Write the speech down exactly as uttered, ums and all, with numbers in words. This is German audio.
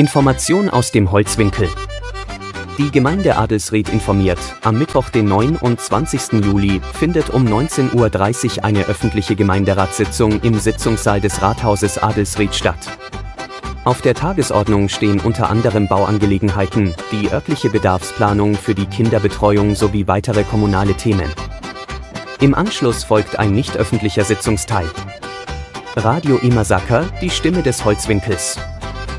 Information aus dem Holzwinkel. Die Gemeinde Adelsried informiert, am Mittwoch, den neunundzwanzigsten Juli, findet um neunzehn Uhr dreißig eine öffentliche Gemeinderatssitzung im Sitzungssaal des Rathauses Adelsried statt. Auf der Tagesordnung stehen unter anderem Bauangelegenheiten, die örtliche Bedarfsplanung für die Kinderbetreuung sowie weitere kommunale Themen. Im Anschluss folgt ein nicht öffentlicher Sitzungsteil. Radio Imasaka, die Stimme des Holzwinkels.